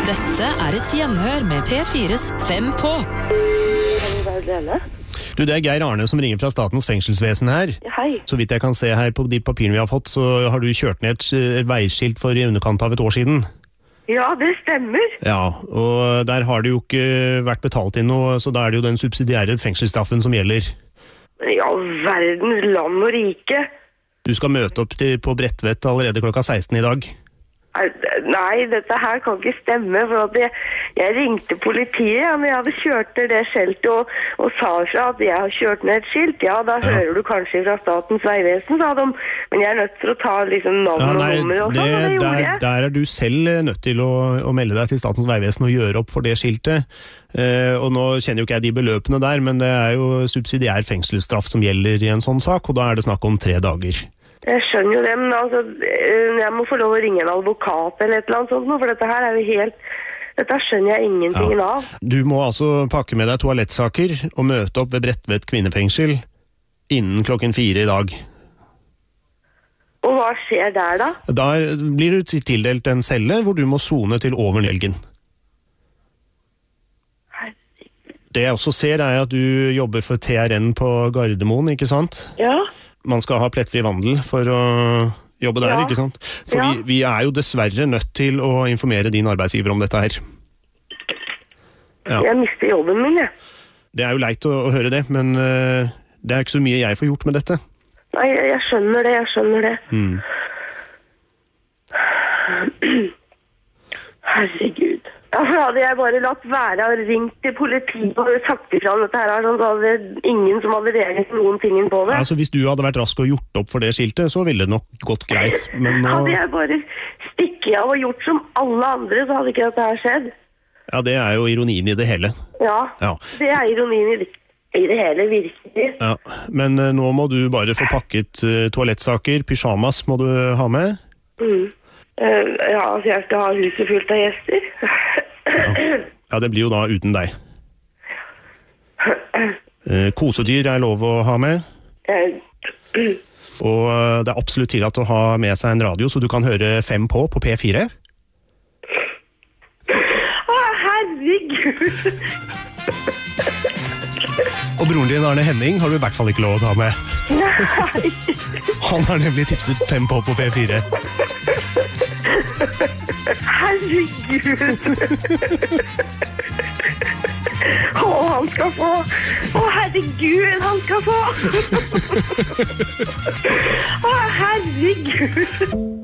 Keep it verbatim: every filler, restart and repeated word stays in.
Dette er et gjenhør med P fires Fem på. Du, det er Geir Arne som ringer fra Statens fengselsvesen her. Hei. Så vidt jeg kan se her på de papirene vi har fått, så har du kjørt ned et, et veiskilt for i underkant av et år siden. Ja, det stemmer. Ja, og der har det jo ikke vært betalt inn noe, så da er det jo den subsidiære fengselsstraffen som gjelder. Ja, verdens land og rike. Du skal møte opp til, på Bredtvet allerede klokka seksten i dag. Nei, dette her kan ikke stemme, for at jeg, jeg ringte politiet, ja, men jeg hadde kjørt ned det skiltet og, og sa fra at jeg har kjørt ned et skilt. Ja, da ja. Hører du kanskje fra Statens vegvesen, sa de, men jeg er nødt til å ta liksom navn ja, nei, og nummer og sånn, og det gjorde der, jeg. Der er du selv nødt til å, å melde deg til Statens vegvesen og gjøre opp for det skiltet. Uh, og nå kjenner jo ikke jeg de beløpene der, men det er jo subsidiær fengselsstraff som gjelder i en sånn sak, og da er det snakk om tre dager. Jeg skjønner jo det, men altså, jeg må få lov å ringe en advokat eller et eller annet sånt, for dette her er jo helt, dette skjønner jeg ingenting ja. Av. Du må altså pakke med deg toalettsaker og møte opp ved Bredtvet kvinnefengsel innen klokken fire i dag. Og hva skjer der da? Da blir du tildelt en celle hvor du må sone til over helgen. Det jeg også ser er at du jobber for T R N på Gardermoen, ikke sant? Ja. Man skal ha plettfri vandel for å jobbe der, ja. Ikke sant? For ja. vi, vi er jo dessverre nødt til å informere din arbeidsgiver om dette her. Ja. Jeg mister jobben min, jeg. Det er jo leit å, å høre det, men uh, det er ikke så mye jeg får gjort med dette. Nei, jeg, jeg skjønner det, jeg skjønner det. Mm. Herregud. Ja, for hadde jeg bare latt være og ringt til politiet og sagt ifra om dette her, så hadde det ingen som hadde reagert noen tingen på det. Altså, hvis du hadde vært rask og gjort opp for det skiltet, så ville det nok gått greit. Men nå... Hadde jeg bare stikket av og gjort som alle andre, så hadde ikke dette her skjedd. Ja, det er jo ironien i det hele. Ja, ja. Det er ironien i det, i det hele, virkelig. Ja, men uh, nå må du bare få pakket uh, toalettsaker, pyjamas må du ha med. Mm. Uh, ja, altså jeg skal ha huset fullt av gjester. Ja. Ja, det blir jo da uten deg. Uh, kosedyr er lov å ha med. Og uh, det er absolutt tillatt å ha med seg en radio, så du kan høre Fem på på P fire. Å, herregud! Og broren din, Arne Henning, har du i hvert fall ikke lov å ta med. Nei! Han har nemlig tipset Fem på på P fire. Herregud! Å, han skal få! Å, herregud, han skal få! Å, herregud!